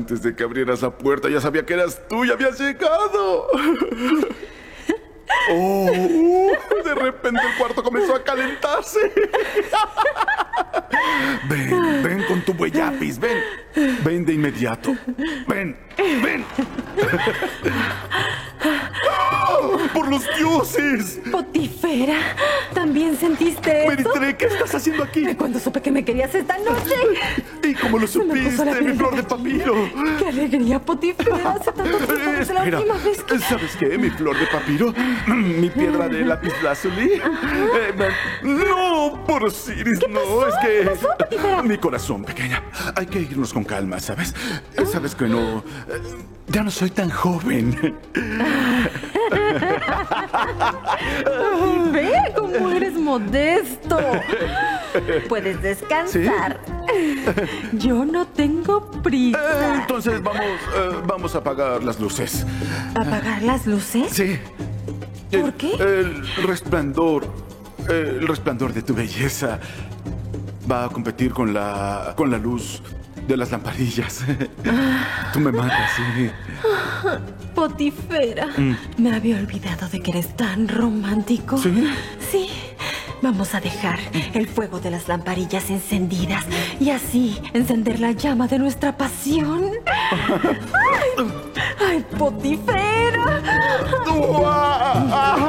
Antes de que abrieras la puerta ya sabía que eras tú y habías llegado. Oh, de repente el cuarto comenzó a calentarse. Ven con tu huellapis, ven. Ven de inmediato. Ven. ¡Oh, por los dioses! Potifera, ¿también sentiste eso? Meritre, ¿qué estás haciendo aquí? Cuando supe que me querías esta noche. ¿Y cómo lo Se me puso supiste, la piel mi flor de de papiro? ¡Qué alegría, Potifera! Hace tanto tiempo desde la última vez que... ¿Sabes qué? Mi flor de papiro, mi piedra de lapislázuli. No, por Osiris, no, pasó? es que... ¿Qué pasó, Potifera? Mi corazón, pequeña. Hay que irnos con calma, ¿sabes? Sabes que no... Ya no soy tan joven. Ve cómo eres modesto. Puedes descansar. Yo no tengo prisa. Entonces vamos a apagar las luces. ¿Apagar las luces? Sí. ¿Por qué? El resplandor de tu belleza va a competir con la luz de las lamparillas. Tú me matas, sí. Potifera, me había olvidado de que eres tan romántico. ¿Sí? Sí. Vamos a dejar el fuego de las lamparillas encendidas y así encender la llama de nuestra pasión. ¡Ay, Potifera!